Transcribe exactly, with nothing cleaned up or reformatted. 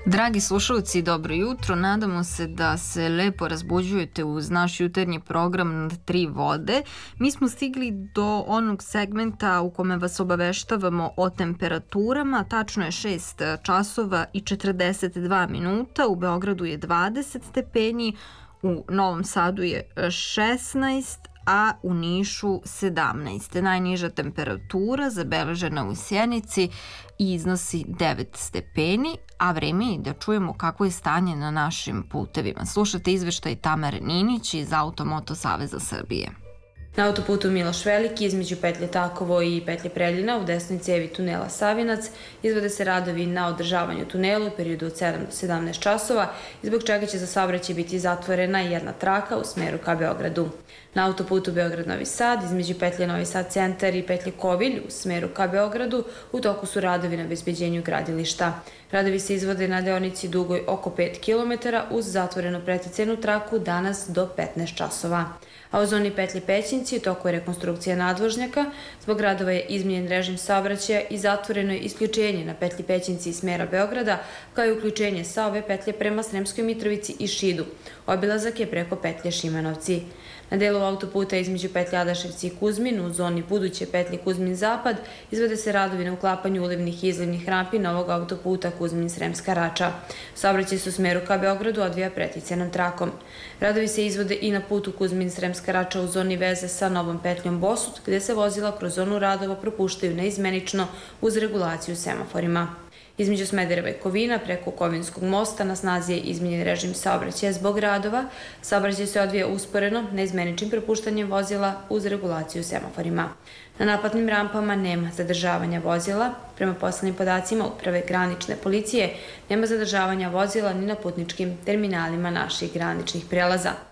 Dragi slušalci, dobro jutro. Nadamo se da se lepo razbuđujete uz naš jutarnji program na tri vode. Mi smo stigli do onog segmenta u kome vas obaveštavamo o temperaturama. Tačno je šest časova i četrdeset dva minuta. U Beogradu je dvadeset stepeni, u Novom Sadu je šesnaest, a u Nišu sedamnaest. Najniža temperatura zabeležena u Sjenici iznosi devet stepeni, a vreme je da čujemo kako je stanje na našim putevima. Slušate izveštaj Tamare Ninić iz Automoto Saveza Srbije. Na autoputu Miloš Veliki između petlje Takovo i petlje Preljina u desnoj cevi tunela Savinac izvode se radovi na održavanju tunela u periodu od sedam do sedamnaest časova i zbog čega će za saobraćaj biti zatvorena jedna traka u smeru ka Beogradu. Na autoputu Beograd-Novi Sad između petlje Novi Sad centar i petlje Kovilj u smeru ka Beogradu u toku su radovi na obezbeđenju gradilišta. Radovi se izvode na deonici dugoj oko pet kilometara uz zatvorenu preticajnu traku danas do petnaest časova. A u zoni petlje Pećinci u toku je rekonstrukcija nadvožnjaka, zbog radova je izmenjen režim saobraćaja i zatvoreno je isključenje na petlji Pećinci iz smera Beograda, kao i uključenje sa ove petlje prema Sremskoj Mitrovici i Šidu. Obilazak je preko petlje Šimanovci. Na delu autoputa između petlje Adaševci i Kuzmin u zoni buduće petlje Kuzmin-Zapad izvode se radovi na uklapanju ulivnih i izlivnih rampi novog autoputa Kuzmin-Sremska Rača. Saobraćaj se u smeru ka Beogradu odvija preticajnom trakom. Radovi se izvode i na putu Kuzmin-Sremska Rača u zoni veze sa novom petljom Bosut, gde se vozila kroz zonu radova propuštaju neizmenično uz regulaciju semaforima. Između Smedereva i Kovina preko Kovinskog mosta na snazi je izmenjen režim saobraćaja zbog radova. Saobraćaj se odvija usporeno neizmeničnim propuštanjem vozila uz regulaciju semaforima. Na naplatnim rampama nema zadržavanja vozila. Prema poslednjim podacima Uprave granične policije nema zadržavanja vozila ni na putničkim terminalima naših graničnih prelaza.